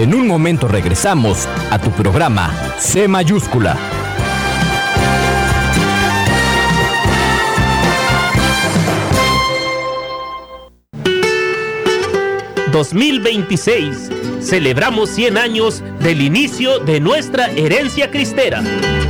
En un momento regresamos a tu programa C mayúscula. ...2026... celebramos 100 años del inicio de nuestra herencia cristera.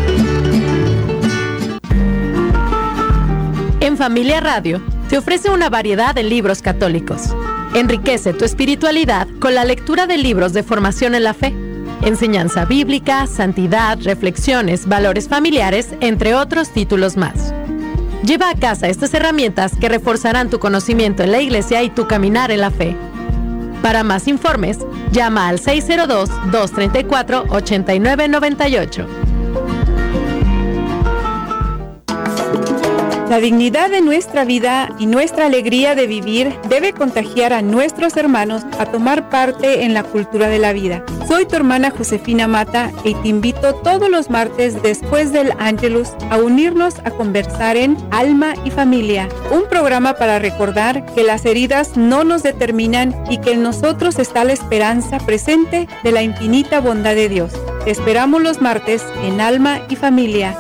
En Familia Radio te ofrece una variedad de libros católicos. Enriquece tu espiritualidad con la lectura de libros de formación en la fe, enseñanza bíblica, santidad, reflexiones, valores familiares, entre otros títulos más. Lleva a casa estas herramientas que reforzarán tu conocimiento en la Iglesia y tu caminar en la fe. Para más informes, llama al 602-234-8998. La dignidad de nuestra vida y nuestra alegría de vivir debe contagiar a nuestros hermanos a tomar parte en la cultura de la vida. Soy tu hermana Josefina Mata y te invito todos los martes después del Ángelus a unirnos a conversar en Alma y Familia, un programa para recordar que las heridas no nos determinan y que en nosotros está la esperanza presente de la infinita bondad de Dios. Te esperamos los martes en Alma y Familia.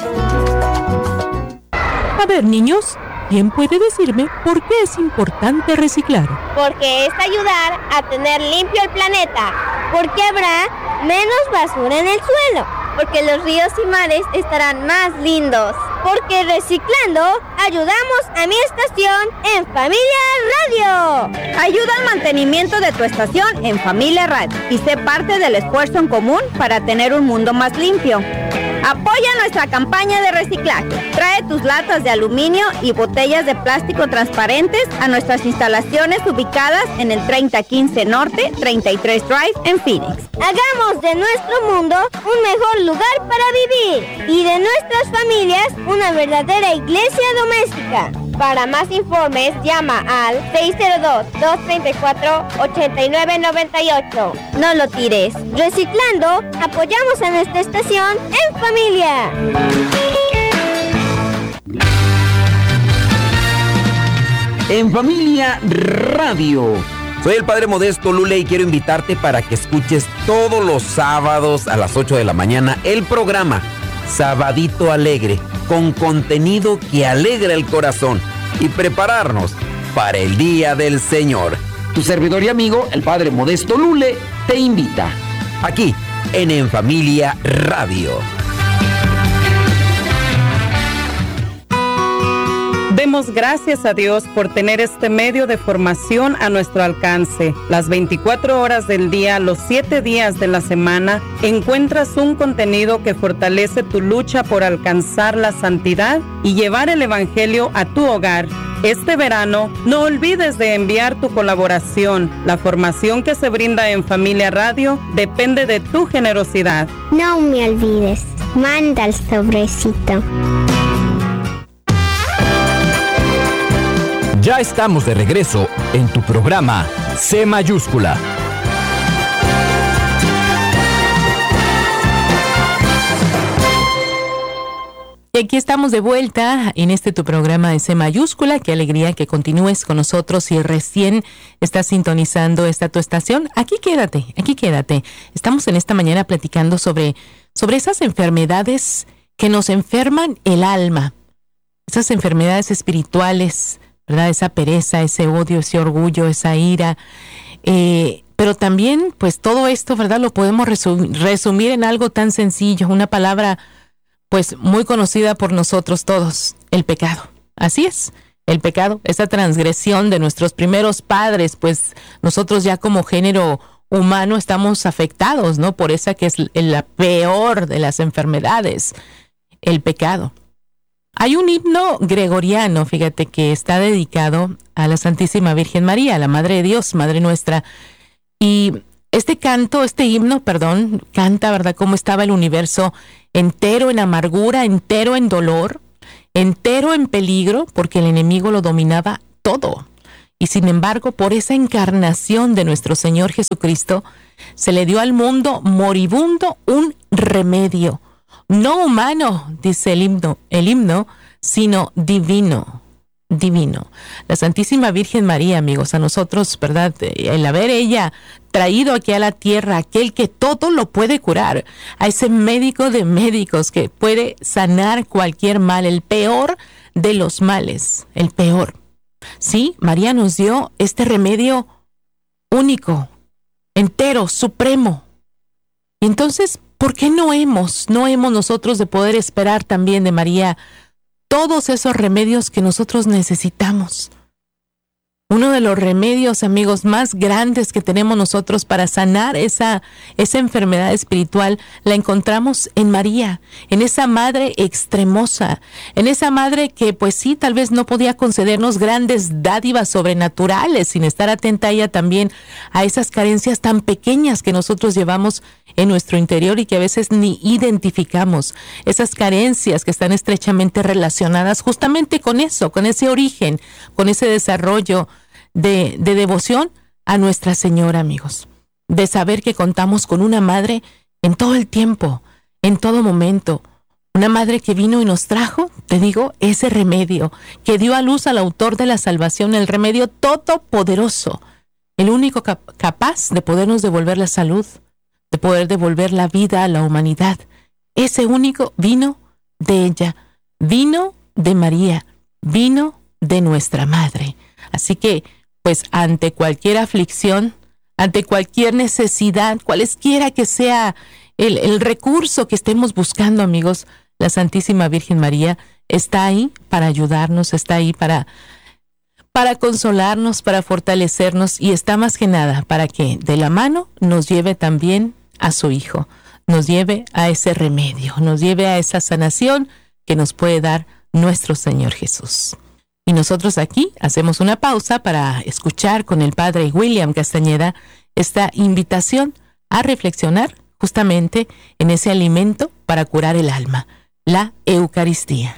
A ver, niños, ¿quién puede decirme por qué es importante reciclar? Porque es ayudar a tener limpio el planeta. Porque habrá menos basura en el suelo. Porque los ríos y mares estarán más lindos. Porque reciclando ayudamos a mi estación en Familia Radio. Ayuda al mantenimiento de tu estación en Familia Radio y sé parte del esfuerzo en común para tener un mundo más limpio. Apoya nuestra campaña de reciclaje. Trae tus latas de aluminio y botellas de plástico transparentes a nuestras instalaciones ubicadas en el 3015 Norte, 33 Drive en Phoenix. Hagamos de nuestro mundo un mejor lugar para vivir y de nuestras familias una verdadera iglesia doméstica. Para más informes, llama al 602-234-8998. No lo tires. Reciclando, apoyamos a nuestra estación en familia. En Familia Radio. Soy el Padre Modesto Lule y quiero invitarte para que escuches todos los sábados a las 8 de la mañana el programa Sabadito Alegre, con contenido que alegra el corazón y prepararnos para el Día del Señor. Tu servidor y amigo, el Padre Modesto Lule, te invita aquí en Familia Radio. Demos gracias a Dios por tener este medio de formación a nuestro alcance. Las 24 horas del día, los 7 días de la semana, encuentras un contenido que fortalece tu lucha por alcanzar la santidad y llevar el Evangelio a tu hogar. Este verano, no olvides de enviar tu colaboración. La formación que se brinda en Familia Radio depende de tu generosidad. No me olvides, manda el sobrecito. Ya estamos de regreso en tu programa C mayúscula. Y aquí estamos de vuelta en tu programa de C mayúscula. Qué alegría que continúes con nosotros. Si recién estás sintonizando tu estación, aquí quédate. Estamos en esta mañana platicando sobre esas enfermedades que nos enferman el alma, esas enfermedades espirituales, ¿verdad? Esa pereza, ese odio, ese orgullo, esa ira. Pero también, pues todo esto, ¿verdad? Lo podemos resumir en algo tan sencillo, una palabra, pues muy conocida por nosotros todos: el pecado. Así es, el pecado, esa transgresión de nuestros primeros padres, pues nosotros ya como género humano estamos afectados, ¿no? Por esa que es la peor de las enfermedades, el pecado. Hay un himno gregoriano, fíjate, que está dedicado a la Santísima Virgen María, a la Madre de Dios, Madre nuestra. Y este himno, canta, ¿verdad?, cómo estaba el universo entero en amargura, entero en dolor, entero en peligro, porque el enemigo lo dominaba todo. Y sin embargo, por esa encarnación de nuestro Señor Jesucristo, se le dio al mundo moribundo un remedio. No humano, dice el himno, sino divino. divino. La Santísima Virgen María, amigos, a nosotros, ¿verdad? El haber ella traído aquí a la tierra aquel que todo lo puede curar, a ese médico de médicos que puede sanar cualquier mal, el peor de los males, el peor. Sí, María nos dio este remedio único, entero, supremo. Y entonces, ¿por qué no hemos nosotros de poder esperar también de María todos esos remedios que nosotros necesitamos? Uno de los remedios, amigos, más grandes que tenemos nosotros para sanar esa enfermedad espiritual, la encontramos en María, en esa madre extremosa, en esa madre que pues sí, tal vez no podía concedernos grandes dádivas sobrenaturales, sin estar atenta ella también a esas carencias tan pequeñas que nosotros llevamos en nuestro interior y que a veces ni identificamos, esas carencias que están estrechamente relacionadas justamente con eso, con ese origen, con ese desarrollo de devoción a Nuestra Señora, amigos, de saber que contamos con una madre en todo el tiempo, en todo momento, una madre que vino y nos trajo, te digo, ese remedio, que dio a luz al autor de la salvación, el remedio todopoderoso, el único capaz de podernos devolver la salud, de poder devolver la vida a la humanidad. Ese único vino de ella, vino de María, vino de nuestra madre. Así que, pues, ante cualquier aflicción, ante cualquier necesidad, cualesquiera que sea el recurso que estemos buscando, amigos, la Santísima Virgen María está ahí para ayudarnos, está ahí para consolarnos, para fortalecernos, y está más que nada para que de la mano nos lleve también a su Hijo, nos lleve a ese remedio, nos lleve a esa sanación que nos puede dar nuestro Señor Jesús. Y nosotros aquí hacemos una pausa para escuchar con el Padre William Castañeda esta invitación a reflexionar justamente en ese alimento para curar el alma, la Eucaristía.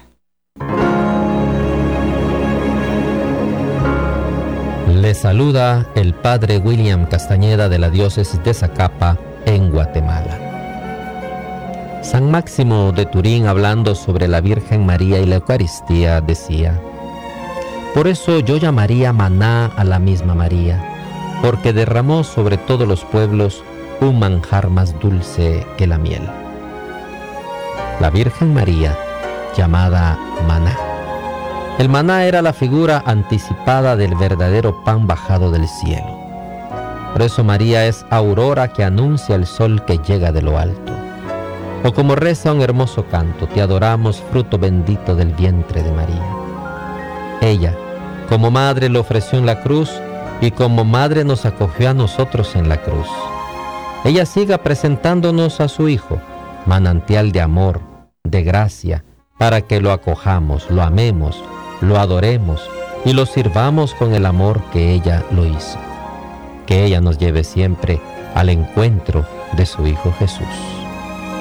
Le saluda el Padre William Castañeda de la Diócesis de Zacapa, en Guatemala. San Máximo de Turín, hablando sobre la Virgen María y la Eucaristía, decía: por eso yo llamaría maná a la misma María, porque derramó sobre todos los pueblos un manjar más dulce que la miel. La Virgen María, llamada maná. El maná era la figura anticipada del verdadero pan bajado del cielo. Por eso María es aurora que anuncia el sol que llega de lo alto. O como reza un hermoso canto: te adoramos, fruto bendito del vientre de María. Ella, como madre, lo ofreció en la cruz, y como madre nos acogió a nosotros en la cruz. Ella siga presentándonos a su Hijo, manantial de amor, de gracia, para que lo acojamos, lo amemos, lo adoremos y lo sirvamos con el amor que ella lo hizo. Que ella nos lleve siempre al encuentro de su Hijo Jesús.